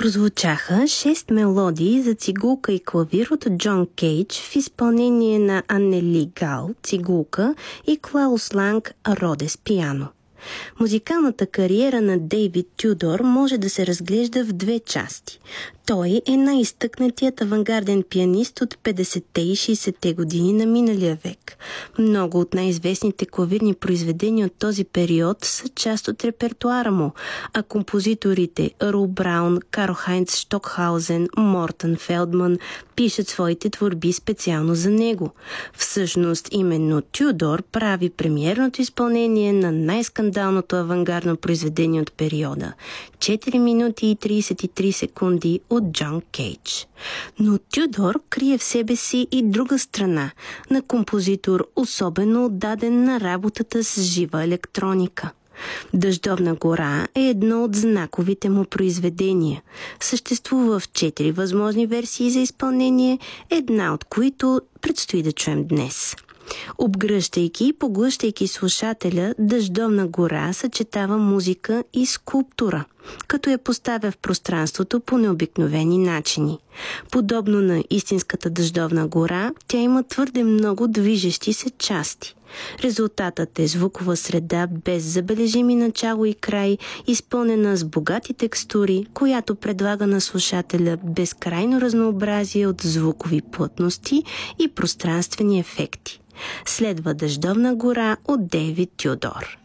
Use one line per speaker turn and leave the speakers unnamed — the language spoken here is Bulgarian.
Прозвучаха 6 мелодии за цигулка и клавир от Джон Кейдж в изпълнение на Аннели Гал цигулка и Клаус Ланг Родес пиано. Музикалната кариера на Дейвид Тюдор може да се разглежда в две части. Той е най-изтъкнатият авангарден пианист от 50-те и 60-те години на миналия век. Много от най-известните клавирни произведения от този период са част от репертуара му, а композиторите Ерл Браун, Карл Хайнц Штокхаузен, Мортън Фелдман пишат своите творби специално за него. Всъщност, именно Тюдор прави премиерното изпълнение на най-скандалното авангардно произведение от периода – 4 минути и 33 секунди от Джон Кейдж. Но Тюдор крие в себе си и друга страна на композитор, особено отдаден на работата с жива електроника. Дъждовна гора е едно от знаковите му произведения. Съществува в 4 възможни версии за изпълнение, една от които предстои да чуем днес. Обгръщайки и поглъщайки слушателя, Дъждовна гора съчетава музика и скулптура, като я поставя в пространството по необикновени начини. Подобно на истинската Дъждовна гора, тя има твърде много движещи се части. Резултатът е звукова среда без забележими начало и край, изпълнена с богати текстури, която предлага на слушателя безкрайно разнообразие от звукови плътности и пространствени ефекти. Следва Дъждовна гора от Дейвид Тюдор.